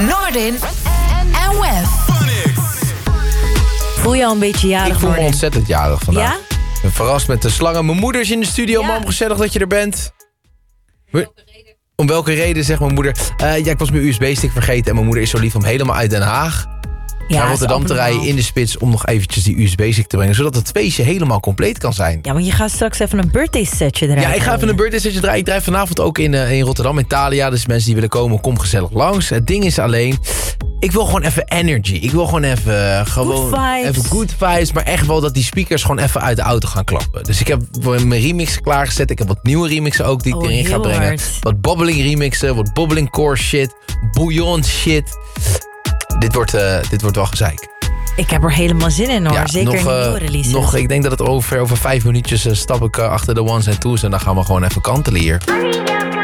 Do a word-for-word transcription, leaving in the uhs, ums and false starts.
Noordin en Wef. Voel je al een beetje jarig worden? Ik voel me ontzettend jarig vandaag. Ja? Ik ben verrast met de slangen. Mijn moeder is in de studio. Ja. Mam, gezellig dat je er bent. Om welke reden, zegt mijn moeder. Uh, ja, ik was mijn U S B-stick vergeten. En mijn moeder is zo lief om helemaal uit Den Haag Ja, naar Rotterdam te rijden in de spits om nog eventjes die U S B-stick te brengen. Zodat het feestje helemaal compleet kan zijn. Ja, want je gaat straks even een birthday setje draaien. Ja, ik ga even een birthday setje draaien. Ik draai vanavond ook in, uh, in Rotterdam, in Thalia. Dus mensen die willen komen, kom gezellig langs. Het ding is alleen, ik wil gewoon even energy. Ik wil gewoon even, uh, gewoon Good vibes. even good vibes. Maar echt wel dat die speakers gewoon even uit de auto gaan klappen. Dus ik heb mijn remix klaargezet. Ik heb wat nieuwe remixen ook die ik Oh, erin ga heel brengen. hard. Wat bobbling remixen, wat bobbling core shit. Bouillon shit. Dit wordt, uh, dit wordt wel gezeik. Ik heb er helemaal zin in hoor. Ja, Zeker nog, in de uh, nieuwe releases. nog, ik denk dat het over, over vijf minuutjes uh, stap ik uh, achter de ones en twos. En dan gaan we gewoon even kantelen hier.